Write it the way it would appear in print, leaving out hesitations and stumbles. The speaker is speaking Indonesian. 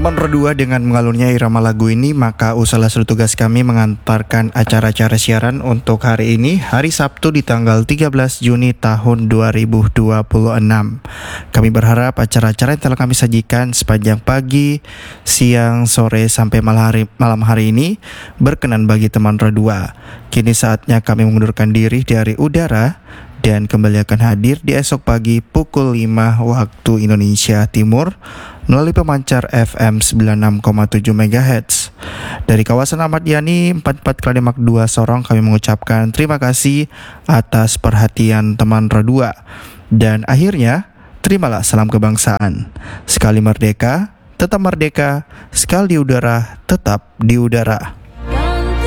Teman berdua dengan mengalunnya irama lagu ini, maka salah satu tugas kami mengantarkan acara-acara siaran untuk hari ini, hari Sabtu di tanggal 13 Juni tahun 2026. Kami berharap acara-acara yang telah kami sajikan sepanjang pagi, siang, sore, sampai malam hari ini berkenan bagi teman berdua. Kini saatnya kami mengundurkan diri dari udara dan kembali akan hadir di esok pagi pukul 5 waktu Indonesia Timur melalui pemancar FM 96,7 MHz. Dari kawasan Ahmad Yani 44 Klademak 2 Sorong, kami mengucapkan terima kasih atas perhatian teman berdua. Dan akhirnya, terimalah salam kebangsaan. Sekali merdeka, tetap merdeka. Sekali di udara, tetap di udara.